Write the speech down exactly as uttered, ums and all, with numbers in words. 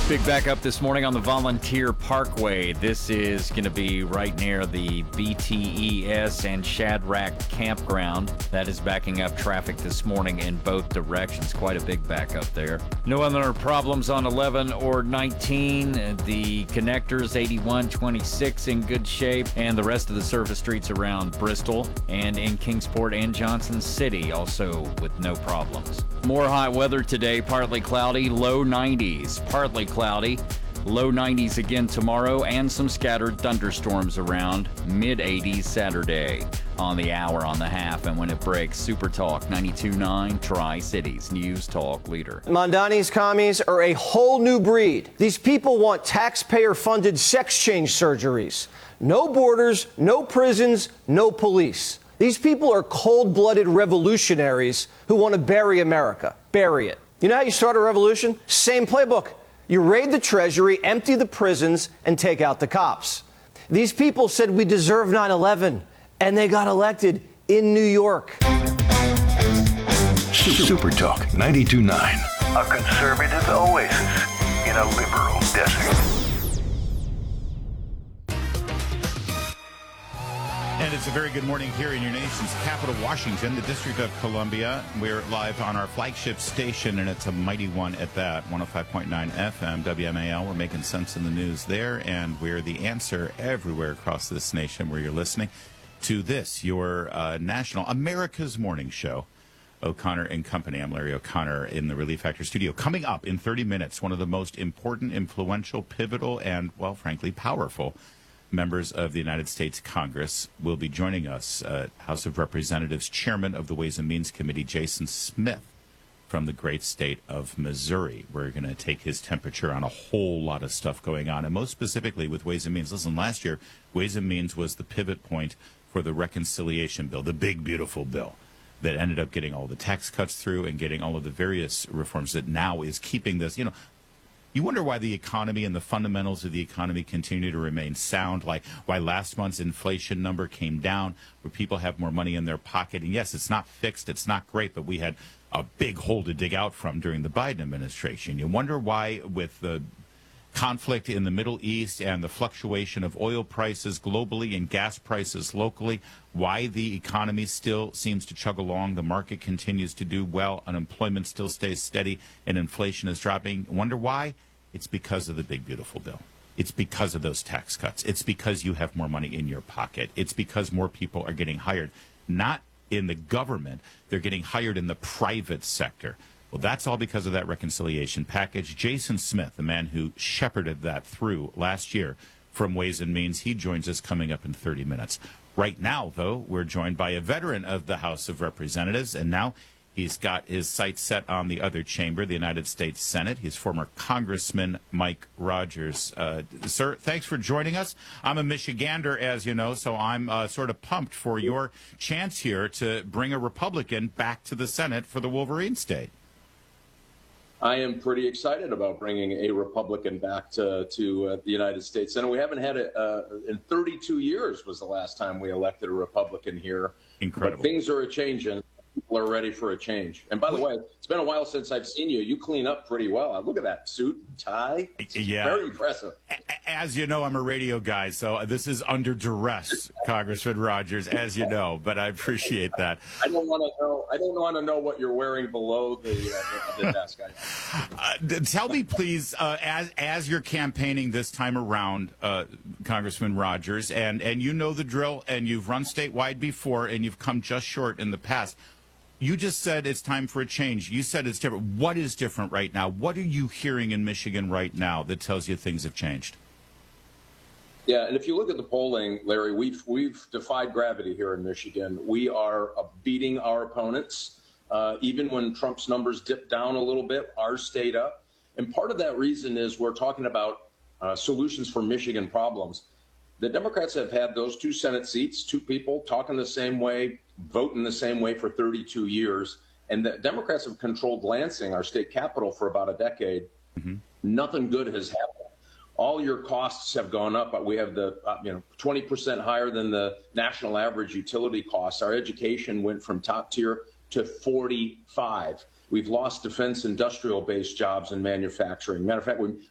Big backup this morning on the Volunteer Parkway. This is going to be right near the B T E S and Shadrack campground. That is backing up traffic this morning in both directions. Quite a big backup there. No other problems on eleven or nineteen. The connectors eighty-one, twenty-six in good shape, and the rest of the surface streets around Bristol and in Kingsport and Johnson City also with no problems. More hot weather today, partly cloudy, low nineties. Partly cloudy, low nineties again tomorrow, and some scattered thunderstorms around, mid eighties Saturday on the hour, on the half, and when it breaks, Super Talk ninety-two point nine Tri-Cities News Talk leader. Mondani's commies are a whole new breed. These people want taxpayer-funded sex change surgeries. No borders, no prisons, no police. These people are cold-blooded revolutionaries who want to bury America. Bury it. You know how you start a revolution? Same playbook. You raid the Treasury, empty the prisons, and take out the cops. These people said we deserve nine eleven, and they got elected in New York. Super Talk ninety-two point nine. A conservative oasis in a liberal desert. And it's a very good morning here in your nation's capital, Washington, the District of Columbia. We're live on our flagship station, and it's a mighty one at that, one oh five point nine F M, W M A L. We're making sense in the news there, and we're the answer everywhere across this nation where you're listening to this, your uh, national, America's morning show. O'Connor and Company. I'm Larry O'Connor in the Relief Factor studio. Coming up in thirty minutes, one of the most important, influential, pivotal, and, well, frankly, powerful members of the United States Congress will be joining us. Uh, House of Representatives Chairman of the Ways and Means Committee, Jason Smith, from the great state of Missouri. We're going to take his temperature on a whole lot of stuff going on, and most specifically with Ways and Means. Listen, last year, Ways and Means was the pivot point for the reconciliation bill, the big, beautiful bill that ended up getting all the tax cuts through and getting all of the various reforms that now is keeping this, you know, you wonder why the economy and the fundamentals of the economy continue to remain sound, like why last month's inflation number came down, where people have more money in their pocket. And yes, it's not fixed, it's not great, but we had a big hole to dig out from during the Biden administration. You wonder why, with the conflict in the Middle East and the fluctuation of oil prices globally and gas prices locally, why the economy still seems to chug along, the market continues to do well, unemployment still stays steady, and inflation is dropping. Wonder why? It's because of the big, beautiful bill. It's because of those tax cuts. It's because you have more money in your pocket. It's because more people are getting hired, not in the government. They're getting hired in the private sector. Well, that's all because of that reconciliation package. Jason Smith, the man who shepherded that through last year from Ways and Means, he joins us coming up in thirty minutes. Right now, though, we're joined by a veteran of the House of Representatives, and now he's got his sights set on the other chamber, the United States Senate. He's former Congressman Mike Rogers. Uh, sir, thanks for joining us. I'm a Michigander, as you know, so I'm uh, sort of pumped for your chance here to bring a Republican back to the Senate for the Wolverine State. I am pretty excited about bringing a Republican back to, to uh, the United States Senate. We haven't had it uh, in thirty-two years was the last time we elected a Republican here. Incredible. But things are a-changing. People are ready for a change. And by the way, it's been a while since I've seen you. You clean up pretty well. Look at that suit and tie. It's yeah. very impressive. As you know, I'm a radio guy, so this is under duress, Congressman Rogers, as you know, but I appreciate that. I don't want to know. I don't want to know what you're wearing below the, uh, the desk. uh, tell me, please, uh, as as you're campaigning this time around, uh, Congressman Rogers, and and you know the drill, and you've run statewide before, and you've come just short in the past. You just said it's time for a change. You said it's different. What is different right now? What are you hearing in Michigan right now that tells you things have changed? Yeah, and if you look at the polling, Larry, we've we've defied gravity here in Michigan. We are uh, beating our opponents. Uh, even when Trump's numbers dipped down a little bit, ours stayed up. And part of that reason is we're talking about uh, solutions for Michigan problems. The Democrats have had those two Senate seats, two people talking the same way, voting the same way for thirty-two years. And the Democrats have controlled Lansing, our state capital, for about a decade. Mm-hmm. Nothing good has happened. All your costs have gone up, but we have the, uh, you know, twenty percent higher than the national average utility costs. Our education went from top tier to forty-five. We've lost defense industrial based jobs and manufacturing. Matter of fact, we